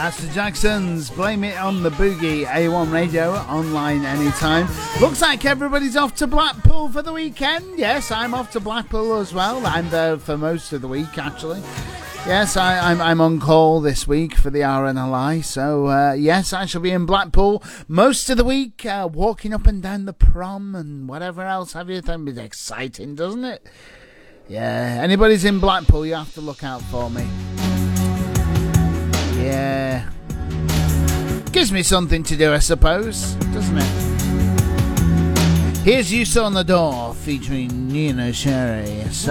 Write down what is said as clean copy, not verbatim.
That's the Jacksons. Blame it on the boogie. A1 Radio, online anytime. Looks like everybody's off to Blackpool for the weekend. Yes, I'm off to Blackpool as well. I'm there for most of the week, actually. Yes, I'm on call this week for the RNLI. So, yes, I shall be in Blackpool most of the week, walking up and down the prom and whatever else have you. It's exciting, doesn't it? Yeah, anybody's in Blackpool, you have to look out for me. Yeah. Gives me something to do, I suppose, doesn't it? Here's You Saw on the Door featuring Nina Sherry. So